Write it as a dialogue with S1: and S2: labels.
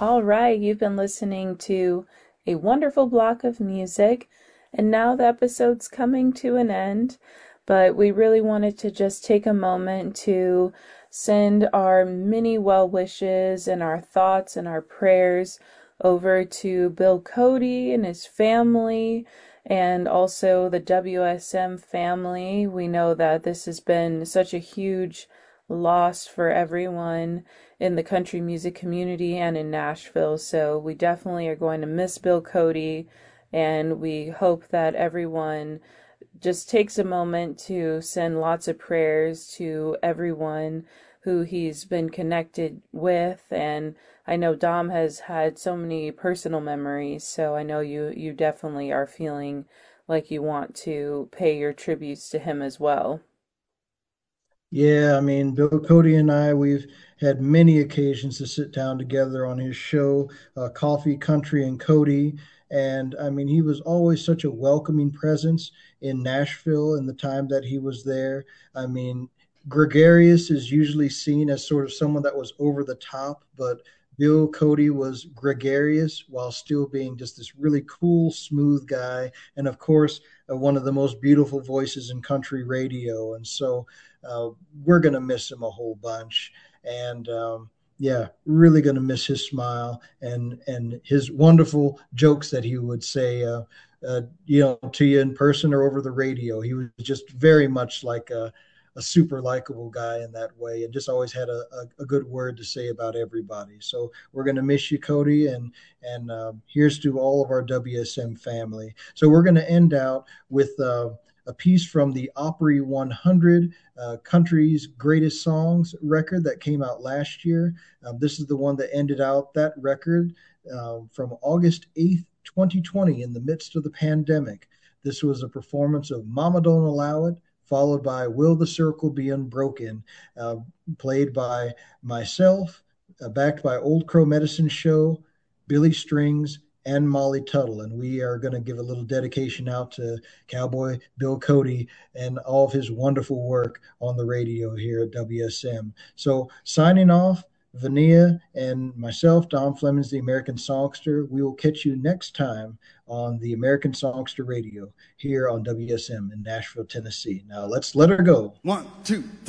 S1: All right, you've been listening to a wonderful block of music, and now the episode's coming to an end. But we really wanted to just take a moment to send our many well wishes and our thoughts and our prayers over to Bill Cody and his family, and also the WSM family. We know that this has been such a huge loss for everyone in the country music community and in Nashville. So we definitely are going to miss Bill Cody, and we hope that everyone just takes a moment to send lots of prayers to everyone who he's been connected with. And I know Dom has had so many personal memories, so I know you definitely are feeling like you want to pay your tributes to him as well.
S2: Yeah, I mean, Bill Cody and I, we've had many occasions to sit down together on his show, Coffee, Country, and Cody. And I mean, he was always such a welcoming presence in Nashville in the time that he was there. I mean, gregarious is usually seen as sort of someone that was over the top, but Bill Cody was gregarious while still being just this really cool, smooth guy. And of course, one of the most beautiful voices in country radio. And so, uh, we're going to miss him a whole bunch. And yeah, really going to miss his smile and his wonderful jokes that he would say, to you in person or over the radio. He was just very much like a super likable guy in that way, and just always had a good word to say about everybody. So we're going to miss you, Cody, and here's to all of our WSM family. So we're going to end out with a piece from the Opry 100 Country's Greatest Songs record that came out last year. This is the one that ended out that record from August 8th, 2020, in the midst of the pandemic. This was a performance of Mama Don't Allow It, followed by Will the Circle Be Unbroken, uh, played by myself, backed by Old Crow Medicine Show, Billy Strings, and Molly Tuttle. And we are going to give a little dedication out to Cowboy Bill Cody and all of his wonderful work on the radio here at WSM. So, signing off, Vania and myself, Don Flemings, the American Songster. We will catch you next time on the American Songster Radio here on WSM in Nashville, Tennessee. Now, let's let her go.
S3: 1, 2, 3.